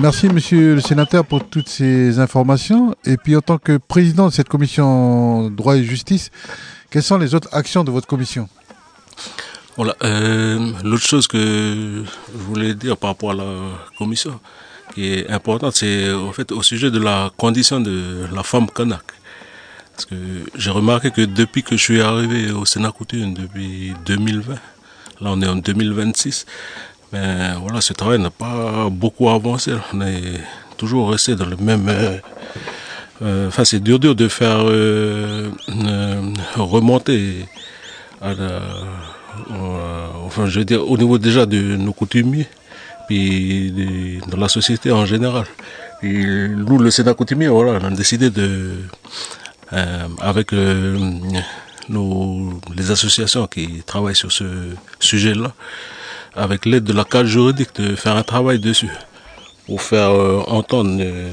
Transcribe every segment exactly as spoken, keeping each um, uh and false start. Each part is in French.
Merci, monsieur le sénateur, pour toutes ces informations. Et puis, en tant que président de cette commission droit et justice, quelles sont les autres actions de votre commission? Voilà. Euh, l'autre chose que je voulais dire par rapport à la commission, qui est importante, c'est en fait au sujet de la condition de la femme kanak. Parce que j'ai remarqué que depuis que je suis arrivé au Sénat Coutume, depuis deux mille vingt, là on est en deux mille vingt-six, mais voilà, ce travail n'a pas beaucoup avancé. On est toujours resté dans le même... Euh, euh, enfin, c'est dur dur de faire euh, euh, remonter à la, euh, enfin, je veux dire, au niveau déjà de nos coutumiers, puis de, de la société en général. Et nous, le Sénat coutumier, voilà, on a décidé de, euh, avec euh, nos, les associations qui travaillent sur ce sujet-là, avec l'aide de la cadre juridique, de faire un travail dessus, pour faire euh, entendre euh,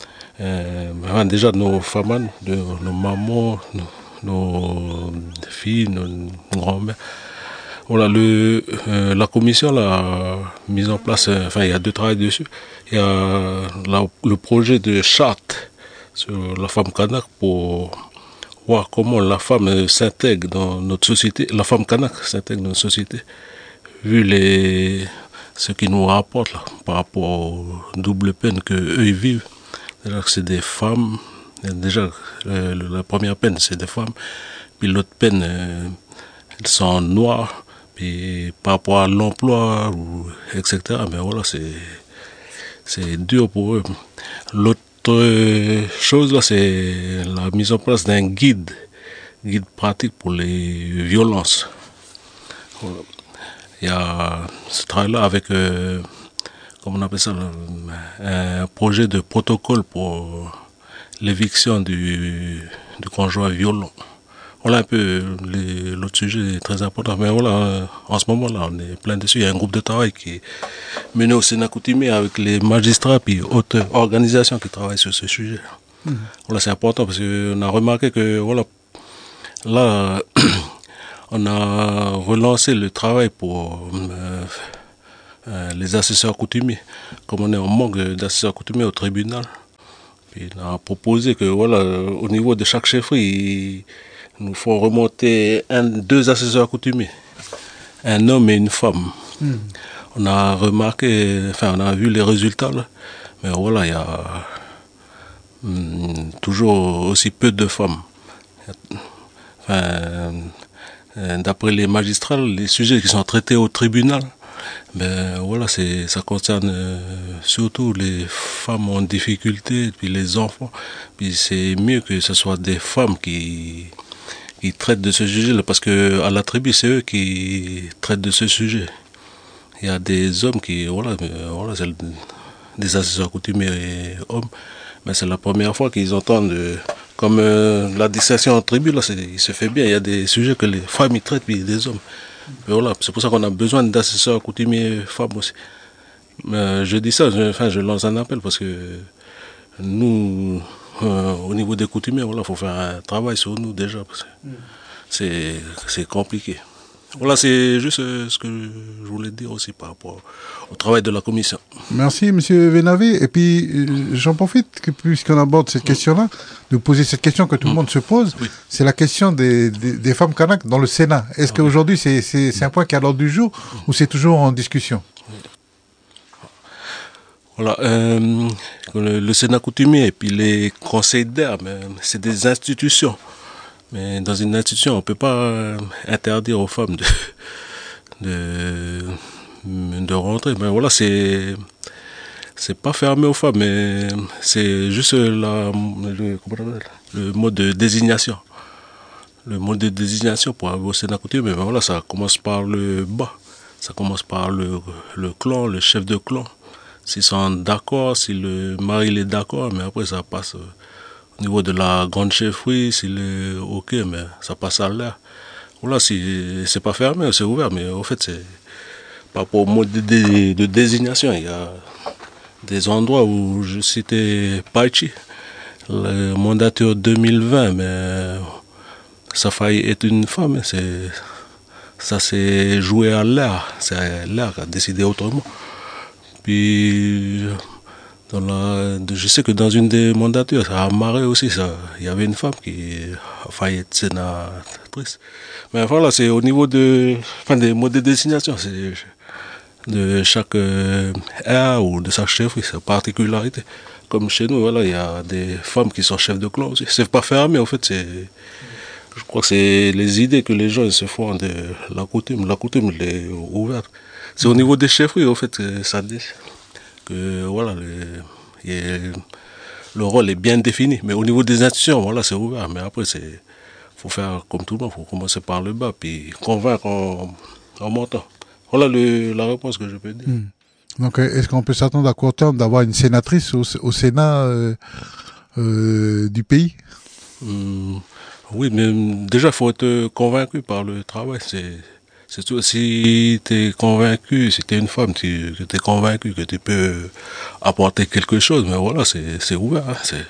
euh, déjà nos femmes, de, nos mamans, nos, nos filles, nos, nos grands-mères. Voilà, le, euh, la commission a mis en place, euh, enfin il y a deux travails dessus. Il y a la, le projet de charte sur la femme kanak pour voir comment la femme s'intègre dans notre société, la femme kanak s'intègre dans notre société, vu les, ce qu'ils nous rapportent là, par rapport aux doubles peines qu'eux ils vivent. Déjà que c'est des femmes, déjà euh, la première peine c'est des femmes, puis l'autre peine euh, elles sont noires. Et par rapport à l'emploi, et cetera. Mais voilà, c'est c'est dur pour eux. L'autre chose, là, c'est la mise en place d'un guide, guide pratique pour les violences. Voilà. Il y a ce travail-là avec, euh, comment on appelle ça, un projet de protocole pour l'éviction du, du conjoint violent. Voilà un peu l'autre sujet est très important. Mais voilà, en ce moment-là, on est plein dessus. Il y a un groupe de travail qui est mené au Sénat coutumier avec les magistrats et autres organisations qui travaillent sur ce sujet. Mmh. Voilà, c'est important parce qu'on a remarqué que voilà, là, on a relancé le travail pour euh, euh, les assesseurs coutumiers. Comme on est en manque d'assesseurs coutumiers au tribunal, puis on a proposé que voilà, au niveau de chaque chefferie, il nous faut remonter un, deux assesseurs coutumiers, un homme et une femme. Mmh. On a remarqué, enfin on a vu les résultats là, mais voilà, il y a hum, toujours aussi peu de femmes. Enfin, d'après les magistrats, les sujets qui sont traités au tribunal, ben voilà, c'est ça concerne euh, surtout les femmes en difficulté, puis les enfants. Puis c'est mieux que ce soit des femmes qui qui traitent de ce sujet-là, parce que à la tribu, c'est eux qui traitent de ce sujet. Il y a des hommes qui, voilà, voilà c'est des assesseurs coutumiers et hommes, mais c'est la première fois qu'ils entendent, euh, comme euh, la distinction en tribu, là, il se fait bien, il y a des sujets que les femmes y traitent, puis des hommes. Mais voilà, c'est pour ça qu'on a besoin d'assesseurs coutumiers femmes aussi. Mais je dis ça, je, enfin, je lance un appel, parce que nous, Euh, au niveau des coutumiers, voilà, faut faire un travail sur nous déjà, parce que mm. c'est c'est compliqué. Voilà, c'est juste euh, ce que je voulais dire aussi par rapport au travail de la commission. Merci, monsieur Venavé. Et puis, euh, j'en profite, que, puisqu'on aborde cette mm. question-là, de vous poser cette question que tout mm. le monde se pose. Oui. C'est la question des, des, des femmes kanak dans le Sénat. Est-ce ah, qu'aujourd'hui, oui. c'est, c'est un point qui est à l'ordre du jour mm. ou c'est toujours en discussion? Voilà, euh, le, le Sénat coutumier et puis les conseils d'air, c'est des institutions. Mais dans une institution, on ne peut pas interdire aux femmes de, de, de rentrer. Mais voilà, c'est c'est pas fermé aux femmes, mais c'est juste la, le, le mode de désignation. Le mode de désignation pour arriver au Sénat coutumier, mais voilà, ça commence par le bas. Ça commence par le, le clan, le chef de clan. S'ils sont d'accord, si le mari est d'accord, mais après ça passe euh, au niveau de la grande chefferie, s'il est ok, mais ça passe à l'air. Voilà, si c'est pas fermé, c'est ouvert, mais au fait, c'est par rapport au mode de, de, de désignation. Il y a des endroits où je citais Paichi, le mandature deux mille vingt, mais ça a failli être une femme, c'est, ça s'est joué à l'air, c'est l'air qui a décidé autrement. Puis Dans la, je sais que dans une des mandatures, à Marais aussi, ça, il y avait une femme qui a failli être sénatrice. Mais voilà, c'est au niveau de, enfin, des modes de désignation, c'est de chaque euh, aire ou de chaque chefferie, sa particularité. Comme chez nous, voilà, il y a des femmes qui sont chefs de clan aussi. C'est pas fermé, en fait, c'est, je crois que c'est les idées que les gens se font de la coutume. La coutume, elle est ouverte. C'est au niveau des chefferies, en fait, que ça dit que, voilà, le, et le rôle est bien défini. Mais au niveau des institutions, voilà, c'est ouvert. Mais après, c'est, faut faire comme tout le monde, faut commencer par le bas, puis convaincre en, en montant. Voilà le, la réponse que je peux dire. Mmh. Donc, est-ce qu'on peut s'attendre à court terme d'avoir une sénatrice au, au Sénat euh, euh, du pays? Mmh, oui, mais déjà, il faut être convaincu par le travail. C'est, c'est tout. Si tu es convaincu, si tu es une femme, tu es convaincu que tu peux apporter quelque chose, mais voilà, c'est ouvert. Hein, c'est...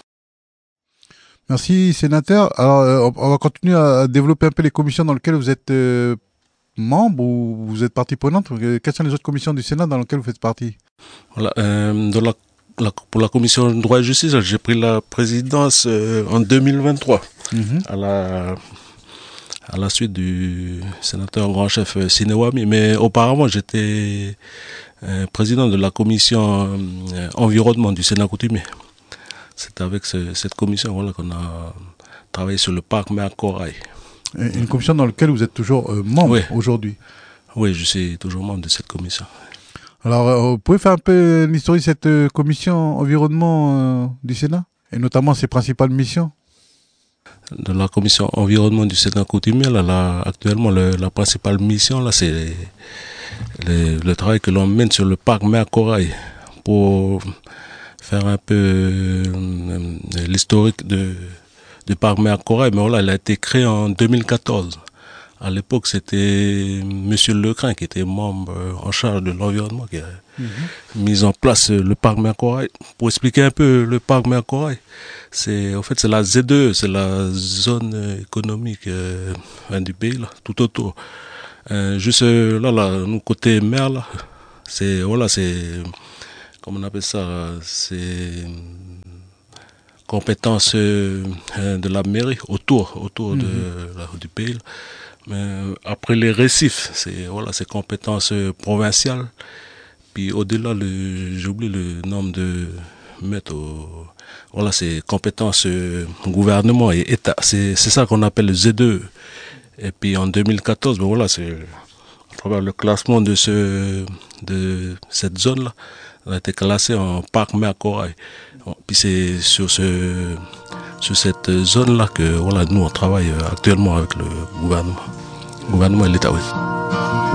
Merci, sénateur. Alors, euh, on va continuer à développer un peu les commissions dans lesquelles vous êtes euh, membre ou vous êtes partie prenante. Quelles sont les autres commissions du Sénat dans lesquelles vous faites partie? Voilà, euh, de la, la, pour la commission droit et justice, j'ai pris la présidence euh, en deux mille vingt-trois, mmh. à, la, à la suite du sénateur grand chef Sinewami. Mais auparavant, j'étais euh, président de la commission euh, environnement du Sénat coutumier. C'est avec ce, cette commission voilà, qu'on a travaillé sur le parc Mer Corail. Une commission dans laquelle vous êtes toujours euh, membre oui. aujourd'hui? Oui, je suis toujours membre de cette commission. Alors, euh, vous pouvez faire un peu l'historique de cette euh, commission environnement euh, du Sénat, et notamment ses principales missions? De la commission environnement du Sénat coutumier, là, là, actuellement, le, la principale mission, c'est le, le travail que l'on mène sur le parc Mer Corail pour faire un peu euh, l'historique de, du parc Mer Corail. Mais voilà, il a été créé en deux mille quatorze. À l'époque, c'était Monsieur Lecrin qui était membre en charge de l'environnement qui a mmh. mis en place le parc Mer Corail. Pour expliquer un peu le parc Mer Corail, c'est en fait c'est la Z deux E, c'est la zone économique euh, du pays là, tout autour. Euh, juste là, là, nous côté mer là, c'est voilà, c'est comment on appelle ça, c'est compétence euh, de la mairie autour, autour mmh. de, là, du pays. Là. Mais après les récifs, c'est voilà, c'est compétences provinciales. Puis au-delà, le, j'oublie le nombre de mètres. Au, voilà, c'est compétences euh, gouvernement et État. C'est c'est ça qu'on appelle le Z deux E. Et puis en deux mille quatorze, ben voilà, c'est à travers le classement de ce de cette zone-là, on a été classé en parc Mer Corail. Puis c'est sur ce sur cette zone-là que voilà, nous on travaille actuellement avec le gouvernement. Le gouvernement et l'État, oui.